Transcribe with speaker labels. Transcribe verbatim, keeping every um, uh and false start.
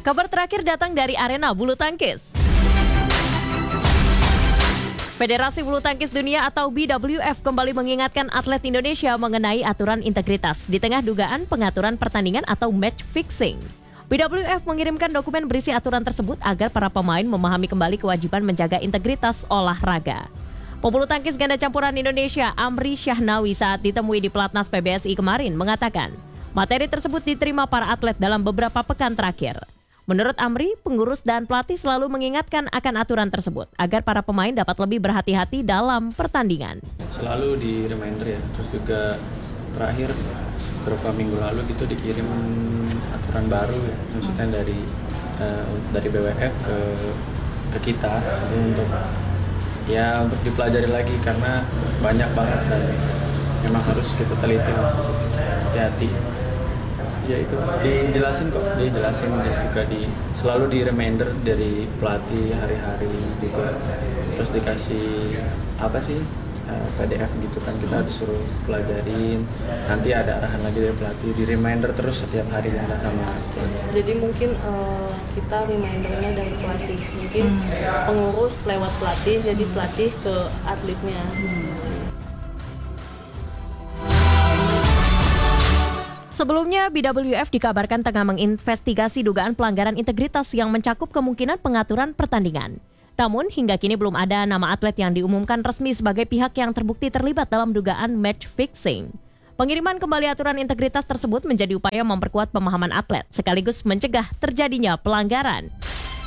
Speaker 1: Kabar terakhir datang dari arena bulu tangkis. Federasi Bulu Tangkis Dunia atau B W F kembali mengingatkan atlet Indonesia mengenai aturan integritas di tengah dugaan pengaturan pertandingan atau match fixing. B W F mengirimkan dokumen berisi aturan tersebut agar para pemain memahami kembali kewajiban menjaga integritas olahraga. Pebulu tangkis ganda campuran Indonesia Amri Syahnawi saat ditemui di Pelatnas P B S I kemarin mengatakan, materi tersebut diterima para atlet dalam beberapa pekan terakhir. Menurut Amri, pengurus dan pelatih selalu mengingatkan akan aturan tersebut agar para pemain dapat lebih berhati-hati dalam pertandingan.
Speaker 2: Selalu di reminder ya, terus juga terakhir beberapa minggu lalu gitu dikirim aturan baru ya, maksudnya dari uh, dari B W F ke ke kita untuk ya untuk dipelajari lagi karena banyak banget dan memang harus kita teliti lah, hati-hati. Ya itu dijelasin kok, dijelasin terus juga di selalu di reminder dari pelatih hari-hari juga, terus dikasih apa sih uh, P D F gitu kan, kita disuruh pelajarin, nanti ada arahan lagi dari pelatih, di reminder terus setiap hari kita sama.
Speaker 3: Jadi mungkin uh, kita remindernya dari pelatih, mungkin hmm. pengurus lewat pelatih, jadi pelatih ke atletnya. Hmm.
Speaker 1: Sebelumnya, B W F dikabarkan tengah menginvestigasi dugaan pelanggaran integritas yang mencakup kemungkinan pengaturan pertandingan. Namun, hingga kini belum ada nama atlet yang diumumkan resmi sebagai pihak yang terbukti terlibat dalam dugaan match fixing. Pengiriman kembali aturan integritas tersebut menjadi upaya memperkuat pemahaman atlet, sekaligus mencegah terjadinya pelanggaran.